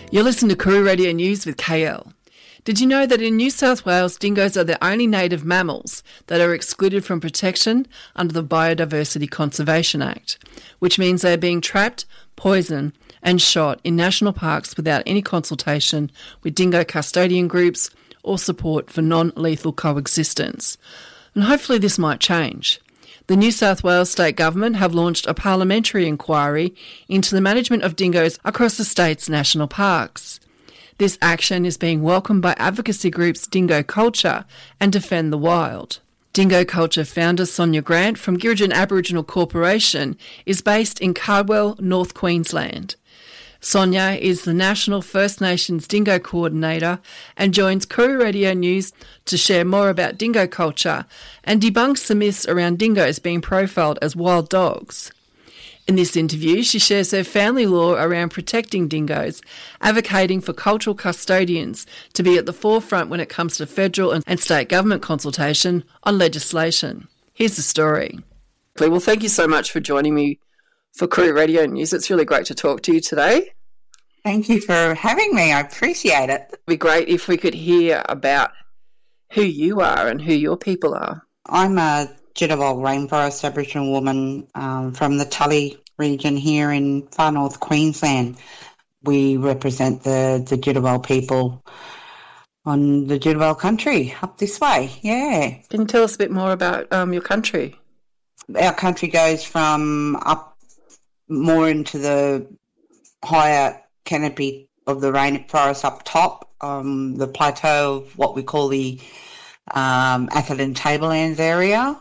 You're listening to Koori Radio News with KL. Did you know that in New South Wales, dingoes are the only native mammals that are excluded from protection under the Biodiversity Conservation Act, which means they are being trapped, poisoned and shot in national parks without any consultation with dingo custodian groups or support for non-lethal coexistence. And hopefully this might change. The New South Wales State Government have launched a parliamentary inquiry into the management of dingoes across the state's national parks. This action is being welcomed by advocacy groups Dingo Culture and Defend the Wild. Dingo Culture founder Sonia Grant from Girijan Aboriginal Corporation is based in Cardwell, North Queensland. Sonia is the National First Nations Dingo Coordinator and joins Koori Radio News to share more about dingo culture and debunks the myths around dingoes being profiled as wild dogs. In this interview, she shares her family law around protecting dingoes, advocating for cultural custodians to be at the forefront when it comes to federal and state government consultation on legislation. Here's the story. Well, thank you so much for joining me for Koori Radio News. It's really great to talk to you today. Thank you for having me. I appreciate it. It'd be great if we could hear about who you are and who your people are. I'm a Jitterbal Rainforest Aboriginal woman from the Tully region here in far north Queensland. We represent the Jitterbal people on the Jitterbal country up this way, yeah. Can you tell us a bit more about your country? Our country goes from up more into the higher canopy of the rainforest up top, the plateau of what we call the Atherton Tablelands area,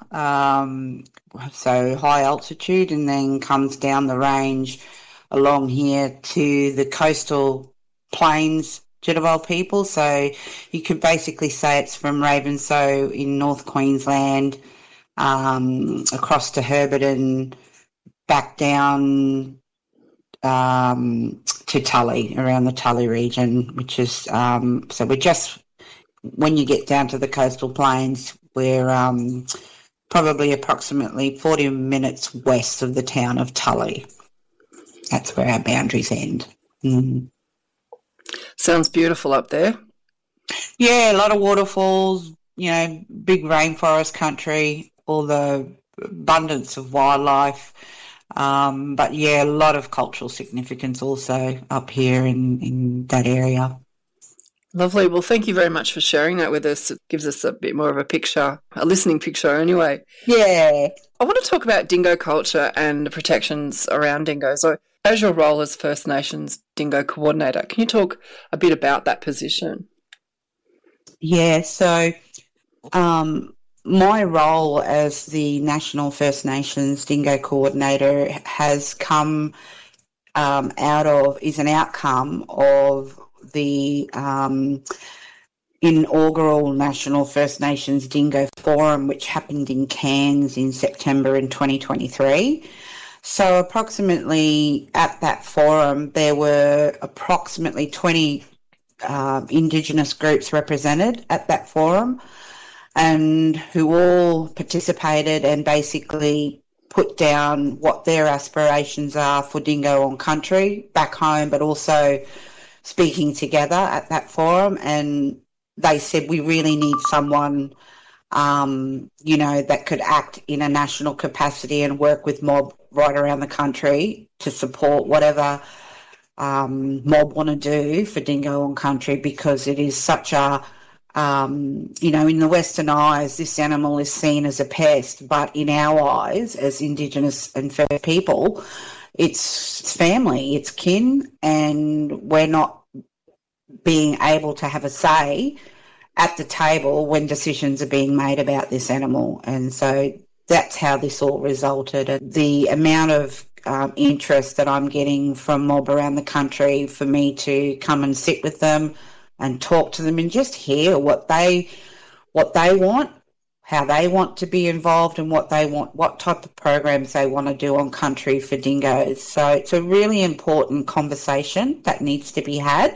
so high altitude, and then comes down the range along here to the coastal plains Jitterbal people. So you could basically say it's from Ravenshoe in North Queensland across to Herberton, back down to Tully, around the Tully region, which is so we're just, when you get down to the coastal plains, we're probably approximately 40 minutes west of the town of Tully. That's where our boundaries end. Mm. Sounds beautiful up there. Yeah, a lot of waterfalls, you know, big rainforest country, all the abundance of wildlife. But yeah, a lot of cultural significance also up here in that area. Lovely. Well, thank you very much for sharing that with us. It gives us a bit more of a picture, a listening picture anyway. Yeah. I want to talk about dingo culture and the protections around dingoes. So as your role as First Nations Dingo Coordinator, can you talk a bit about that position? Yeah, so my role as the National First Nations Dingo Coordinator has come is an outcome of the inaugural National First Nations Dingo Forum, which happened in Cairns in September in 2023. So approximately at that forum, there were approximately 20 Indigenous groups represented at that forum, and who all participated and basically put down what their aspirations are for dingo on country back home, but also speaking together at that forum. And they said, we really need someone, that could act in a national capacity and work with mob right around the country to support whatever mob want to do for dingo on country, because it is such a, in the Western eyes, this animal is seen as a pest, but in our eyes, as Indigenous and First people, it's family, it's kin, and we're not being able to have a say at the table when decisions are being made about this animal. And so that's how this all resulted. And the amount of interest that I'm getting from mob around the country for me to come and sit with them and talk to them and just hear what they want, how they want to be involved, and what they want, what type of programs they want to do on country for dingoes. So it's a really important conversation that needs to be had.